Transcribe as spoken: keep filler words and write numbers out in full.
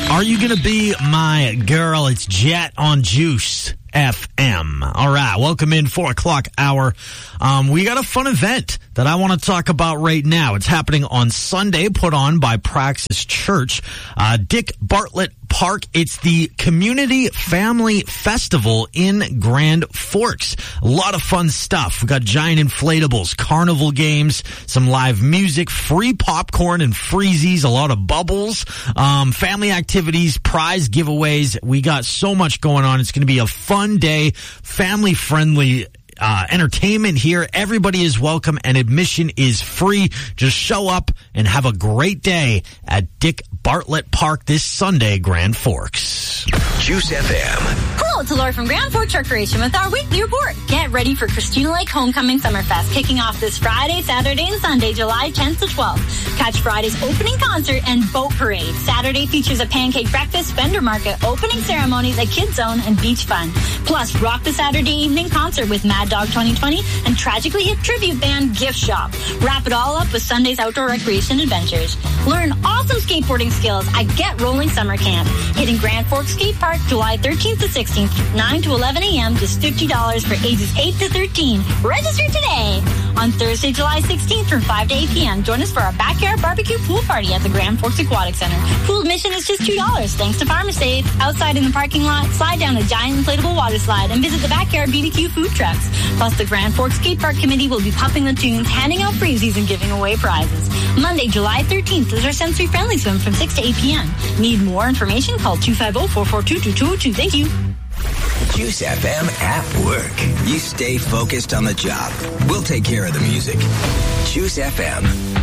Are you going to be my girl? It's Jet on Juice F M. All right, welcome in four o'clock hour. Um, we got a fun event that I want to talk about right now. It's happening on Sunday, put on by Praxis Church, uh, Dick Bartlett Park. It's the Community Family Festival in Grand Forks. A lot of fun stuff. We got giant inflatables, carnival games, some live music, free popcorn and freezies, a lot of bubbles, um, family activities, prize giveaways. We got so much going on. It's going to be a fun day, family friendly Uh, entertainment here. Everybody is welcome and admission is free. Just show up and have a great day at Dick Bartlett Park this Sunday, Grand Forks. Juice F M. Hello, it's Lori from Grand Forks Recreation with our weekly report. Get ready for Christina Lake Homecoming Summerfest, kicking off this Friday, Saturday, and Sunday, July tenth to twelfth. Catch Friday's opening concert and boat parade. Saturday features a pancake breakfast, vendor market, opening ceremonies, a kids zone, and beach fun. Plus, rock the Saturday evening concert with Mad Dog twenty twenty and Tragically Hip tribute band Gift Shop. Wrap it all up with Sunday's outdoor recreation adventures. Learn awesome skateboarding skills at Get Rolling Summer Camp. Hitting Grand Forks Skate Park July thirteenth to sixteenth, nine to eleven a.m. Just fifty dollars for ages eight to thirteen. Register today. On Thursday, July sixteenth from five to eight p.m., join us for our backyard barbecue pool party at the Grand Forks Aquatic Center. Pool admission is just two dollars thanks to Farmer Save. Outside in the parking lot, slide down a giant inflatable water slide and visit the backyard B B Q food trucks. Plus, the Grand Forks Skate Park Committee will be pumping the tunes, handing out freezies, and giving away prizes. Monday, July thirteenth is our sensory-friendly swim from six to eight p.m. Need more information? Call two five zero, four four two, two two zero two. Thank you. Juice F M at work. You stay focused on the job. We'll take care of the music. Juice F M.